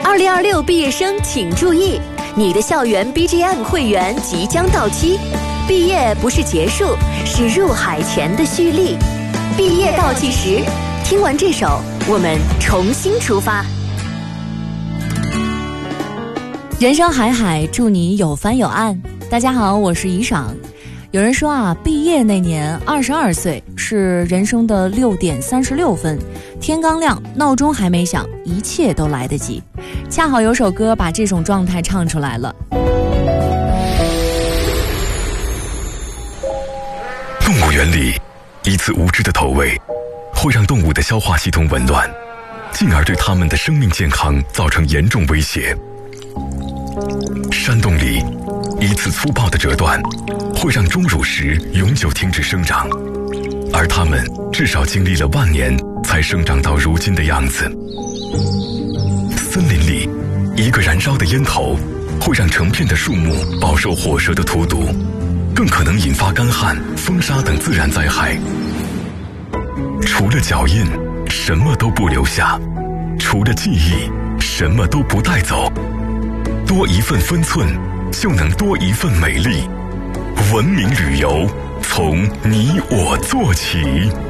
2026毕业生请注意，你的校园 BGM 会员即将到期。毕业不是结束，是入海前的蓄力。毕业倒计时，听完这首，我们重新出发。人生海海，祝你有帆有岸。大家好，我是怡爽。有人说啊，毕业那年22岁是人生的6点36分，天刚亮，闹钟还没响，一切都来得及。恰好有首歌把这种状态唱出来了。 动物园里，一次无知的投喂会让动物的消化系统紊乱，进而对它们的生命健康造成严重威胁。山洞里，一次粗暴的折断会让钟乳石永久停止生长，而它们至少经历了万年才生长到如今的样子。森林里，一个燃烧的烟头会让成片的树木饱受火蛇的荼毒，更可能引发干旱、风沙等自然灾害。除了脚印，什么都不留下；除了记忆，什么都不带走。多一份分寸，就能多一份美丽。文明旅游，从你我做起。